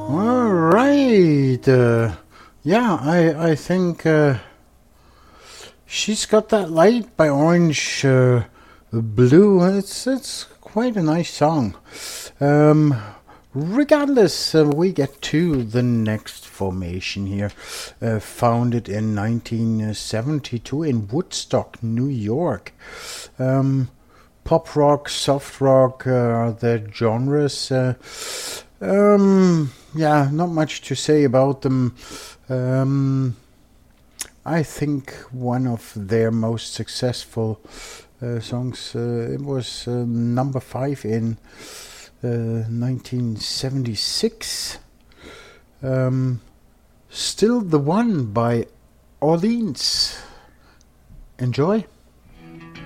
All right. Yeah, I think she's got that light by Orange Blue. It's quite a nice song. Um, Regardless, we get to the next formation here, founded in 1972 in Woodstock, New York. Pop rock, soft rock, the genres. Yeah, not much to say about them. Um, I think one of their most successful songs, it was number 5 in 1976. Still the One by Orleans. Enjoy.